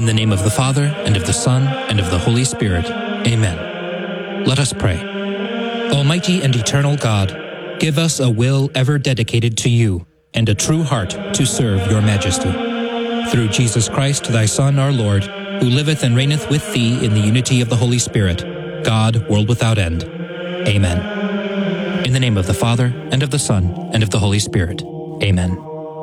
the name of the Father, and of the Son, and of the Holy Spirit. Amen. Let us pray. Almighty and eternal God, give us a will ever dedicated to you, and a true heart to serve your majesty. Through Jesus Christ, thy Son, our Lord, who liveth and reigneth with thee in the unity of the Holy Spirit, God, world without end. Amen. In the name of the Father, and of the Son, and of the Holy Spirit. Amen.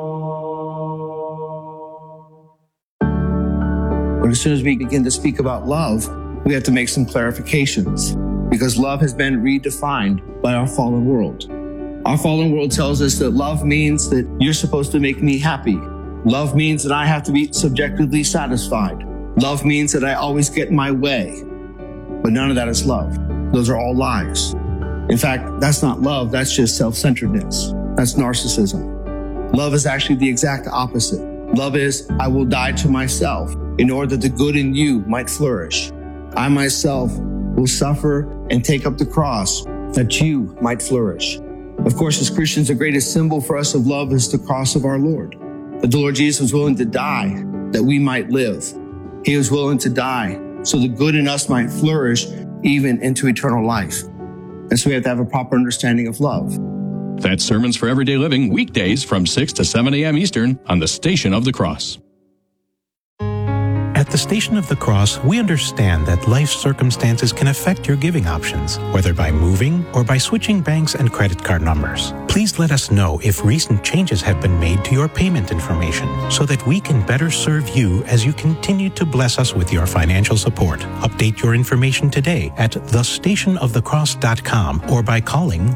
But as soon as we begin to speak about love, we have to make some clarifications, because love has been redefined by our fallen world. Our fallen world tells us that love means that you're supposed to make me happy. Love means that I have to be subjectively satisfied. Love means that I always get my way. But none of that is love. Those are all lies. In fact, that's not love. That's just self-centeredness. That's narcissism. Love is actually the exact opposite. Love is, I will die to myself in order that the good in you might flourish. I myself will suffer and take up the cross that you might flourish. Of course, as Christians, the greatest symbol for us of love is the cross of our Lord. That the Lord Jesus was willing to die that we might live. He was willing to die so the good in us might flourish even into eternal life. And so we have to have a proper understanding of love. That's Sermons for Everyday Living, weekdays from 6 to 7 a.m. Eastern on the Station of the Cross. At the Station of the Cross, we understand that life circumstances can affect your giving options, whether by moving or by switching banks and credit card numbers. Please let us know if recent changes have been made to your payment information so that we can better serve you as you continue to bless us with your financial support. Update your information today at thestationofthecross.com or by calling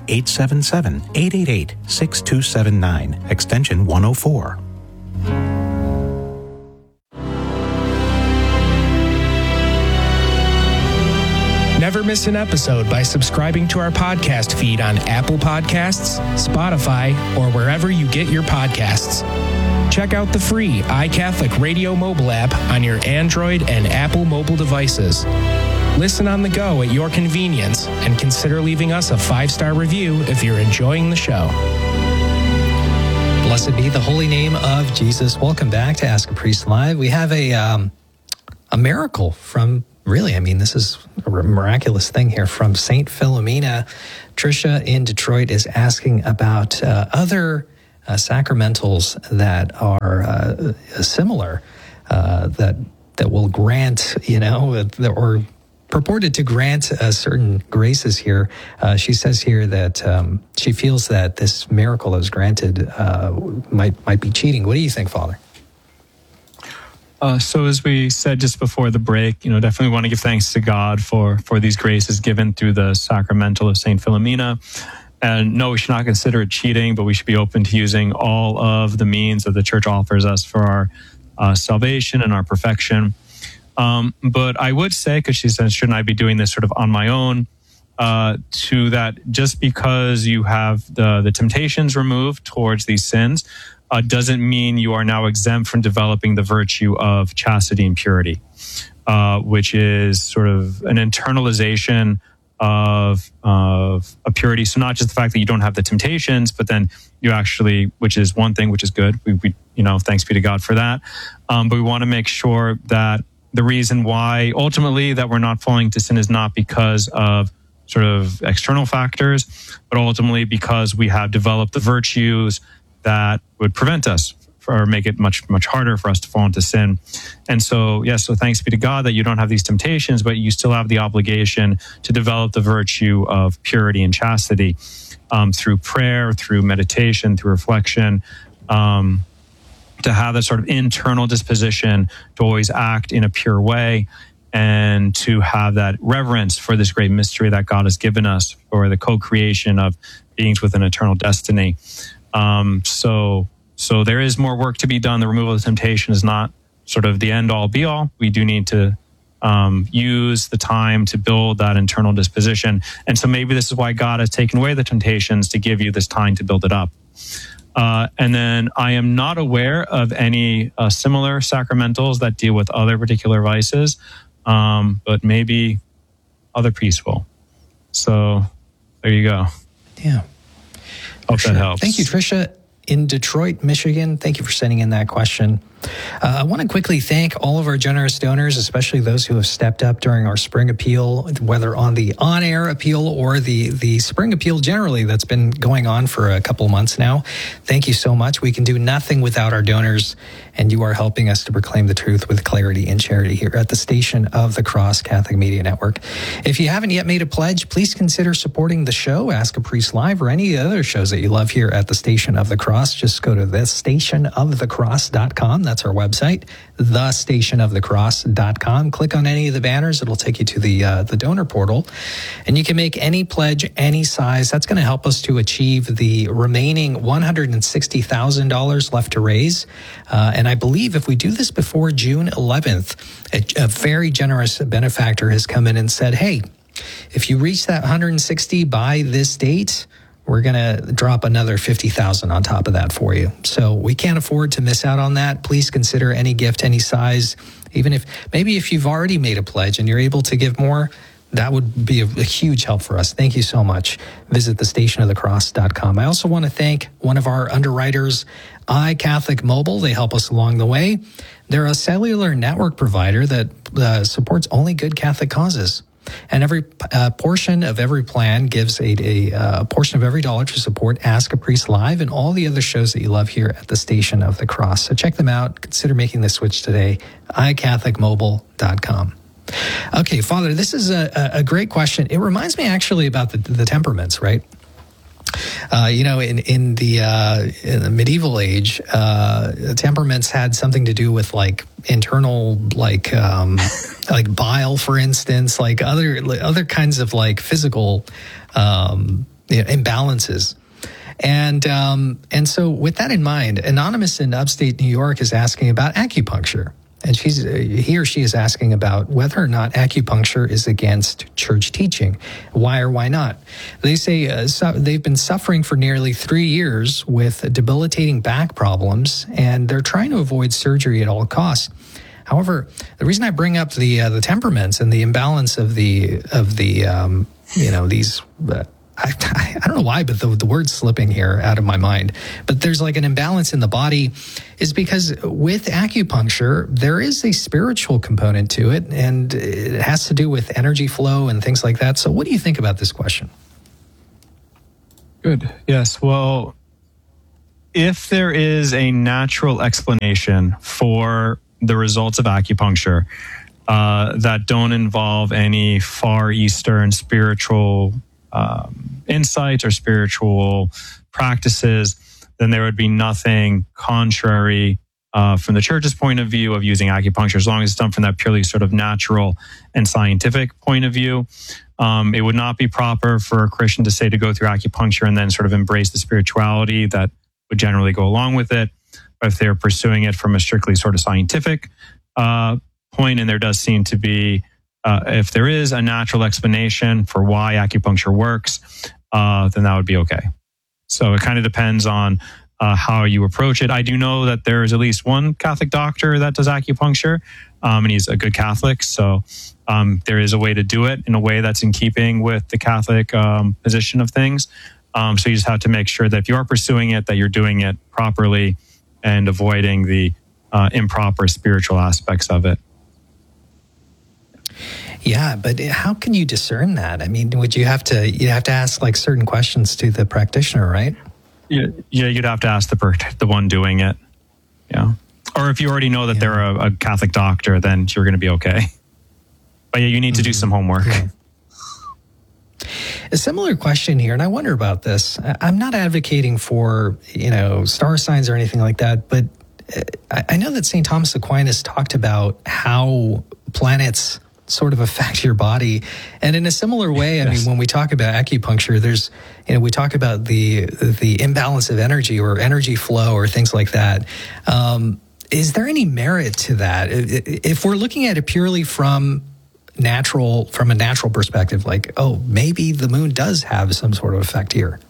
1-877-888-6279, extension 104. Never miss an episode by subscribing to our podcast feed on Apple Podcasts, Spotify, or wherever you get your podcasts. Check out the free iCatholic Radio mobile app on your Android and Apple mobile devices. Listen on the go at your convenience and consider leaving us a 5-star review if you're enjoying the show. Blessed be the holy name of Jesus. Welcome back to Ask a Priest Live. We have a miracle from... Really, I mean, this is a miraculous thing here from St. Philomena. Tricia in Detroit is asking about other sacramentals that are similar, that will grant, or purported to grant certain graces here. She says here that she feels that this miracle that was granted might be cheating. What do you think, Father? So as we said just before the break, definitely want to give thanks to God for these graces given through the sacramental of St. Philomena. And no, we should not consider it cheating, but we should be open to using all of the means that the Church offers us for our salvation and our perfection. But I would say, because she says, shouldn't I be doing this sort of on my own, to that just because you have the temptations removed towards these sins, doesn't mean you are now exempt from developing the virtue of chastity and purity, which is sort of an internalization of a purity. So not just the fact that you don't have the temptations, but then you actually, which is one thing, which is good. We thanks be to God for that. But we want to make sure that the reason why ultimately that we're not falling to sin is not because of sort of external factors, but ultimately because we have developed the virtues that would prevent us or make it much, much harder for us to fall into sin. And so, so thanks be to God that you don't have these temptations, but you still have the obligation to develop the virtue of purity and chastity through prayer, through meditation, through reflection, to have that sort of internal disposition to always act in a pure way and to have that reverence for this great mystery that God has given us for the co-creation of beings with an eternal destiny. So there is more work to be done. The removal of temptation is not sort of the end all be all. We do need to use the time to build that internal disposition. And so maybe this is why God has taken away the temptations, to give you this time to build it up. And then I am not aware of any similar sacramentals that deal with other particular vices, but maybe other priests will. So there you go. Yeah. Hope that helps. Thank you, Tricia in Detroit, Michigan. Thank you for sending in that question. I want to quickly thank all of our generous donors, especially those who have stepped up during our spring appeal, whether on the on-air appeal or the spring appeal generally that's been going on for a couple of months now. Thank you so much. We can do nothing without our donors, and you are helping us to proclaim the truth with clarity and charity here at the Station of the Cross Catholic Media Network. If you haven't yet made a pledge, please consider supporting the show, Ask a Priest Live, or any other shows that you love here at the Station of the Cross. Just go to thestationofthecross.com. That's our website, thestationofthecross.com. Click on any of the banners. It'll take you to the donor portal, and you can make any pledge, any size. That's going to help us to achieve the remaining $160,000 left to raise. And I believe if we do this before June 11th, a very generous benefactor has come in and said, hey, if you reach that 160 by this date, we're going to drop another $50,000 on top of that for you. So we can't afford to miss out on that. Please consider any gift, any size. Even if you've already made a pledge and you're able to give more, that would be a huge help for us. Thank you so much. Visit thestationofthecross.com. I also want to thank one of our underwriters, iCatholic Mobile. They help us along the way. They're a cellular network provider that supports only good Catholic causes. And every portion of every plan gives a portion of every dollar to support Ask a Priest Live and all the other shows that you love here at the Station of the Cross. So check them out. Consider making the switch today. iCatholicMobile.com. Okay, Father, this is a great question. It reminds me actually about the temperaments, right? In the medieval age, temperaments had something to do with like internal, like bile, for instance, like other kinds of like physical imbalances. And so with that in mind, Anonymous in upstate New York is asking about acupuncture. And he or she is asking about whether or not acupuncture is against church teaching. Why or why not? They say they've been suffering for nearly 3 years with debilitating back problems, and they're trying to avoid surgery at all costs. However, the reason I bring up the temperaments and the imbalance of these. I don't know why, but the word's slipping here out of my mind. But there's like an imbalance in the body is because with acupuncture, there is a spiritual component to it, and it has to do with energy flow and things like that. So what do you think about this question? Good. Yes. Well, if there is a natural explanation for the results of acupuncture that don't involve any Far Eastern spiritual insights or spiritual practices, then there would be nothing contrary from the church's point of view of using acupuncture, as long as it's done from that purely sort of natural and scientific point of view. It would not be proper for a Christian to say to go through acupuncture and then sort of embrace the spirituality that would generally go along with it. But if they're pursuing it from a strictly sort of scientific point, and there does seem to be if there is a natural explanation for why acupuncture works, then that would be okay. So it kind of depends on how you approach it. I do know that there is at least one Catholic doctor that does acupuncture, and he's a good Catholic. So there is a way to do it in a way that's in keeping with the Catholic position of things. So you just have to make sure that if you are pursuing it, that you're doing it properly and avoiding the improper spiritual aspects of it. Yeah, but how can you discern that? I mean, you'd have to ask like certain questions to the practitioner, right? Yeah, you'd have to ask the one doing it. Yeah. Or if you already know that they're a Catholic doctor, then you're going to be okay. But yeah, you need to do some homework. Yeah. A similar question here, and I wonder about this. I'm not advocating for, star signs or anything like that, but I know that St. Thomas Aquinas talked about how planets sort of affect your body. And in a similar way, I mean, when we talk about acupuncture, there's, we talk about the imbalance of energy or energy flow or things like that. Is there any merit to that? If we're looking at it purely from a natural perspective, like, oh, maybe the moon does have some sort of effect here.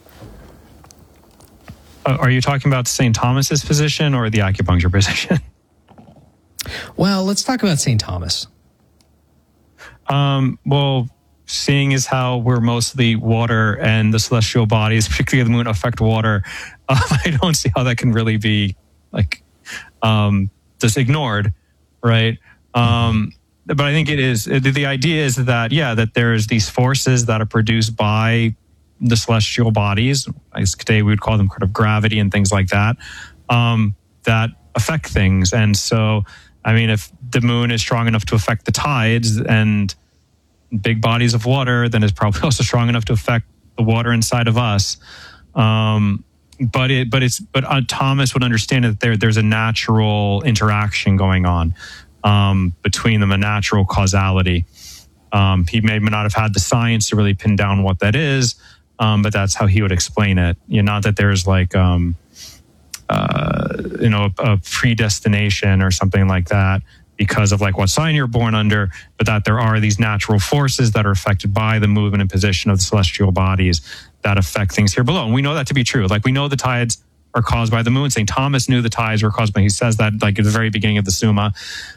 Are you talking about St. Thomas's position or the acupuncture position? Well, let's talk about St. Thomas. Well, seeing as how we're mostly water and the celestial bodies, particularly the moon, affect water, I don't see how that can really be like just ignored, right? But I think it is, the idea is that, that there's these forces that are produced by the celestial bodies. I guess today we would call them kind of gravity and things like that, that affect things. And so, I mean, if the moon is strong enough to affect the tides and big bodies of water, then it's probably also strong enough to affect the water inside of us. But Thomas would understand that there's a natural interaction going on between them, a natural causality. He may not have had the science to really pin down what that is, but that's how he would explain it. Not that there's like a predestination or something like that because of like what sign you're born under, but that there are these natural forces that are affected by the movement and position of the celestial bodies that affect things here below. And we know that to be true. Like we know the tides are caused by the moon. St. Thomas knew the tides were caused by, he says that like at the very beginning of the Summa,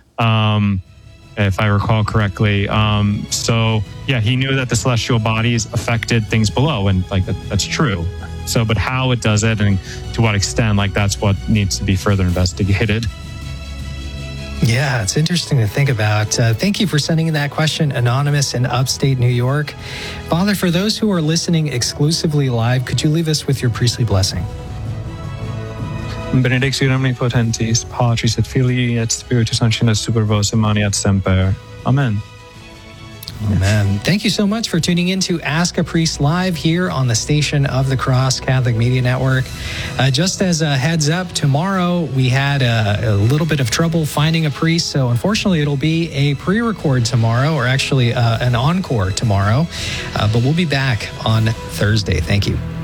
if I recall correctly. So yeah, he knew that the celestial bodies affected things below, and like that's true. So, but how it does it and to what extent, like that's what needs to be further investigated. Yeah, it's interesting to think about. Thank you for sending in that question, Anonymous in upstate New York. Father, for those who are listening exclusively live, could you leave us with your priestly blessing? Benedictio omnipotentis, Patris et Filii et Spiritus Sancti super vos et semper. Amen. Amen. Thank you so much for tuning in to Ask a Priest Live here on the Station of the Cross Catholic Media Network. Just as a heads up, tomorrow we had a little bit of trouble finding a priest, so unfortunately it'll be a pre-record tomorrow, or actually an encore tomorrow, but we'll be back on Thursday. Thank you.